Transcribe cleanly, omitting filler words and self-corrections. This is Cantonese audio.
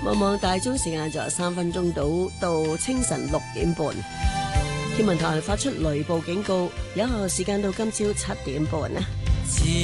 望望大鐘時間就3分鐘到清晨6點半。天文台發出雷暴警告，有效時間到今朝7點半啊。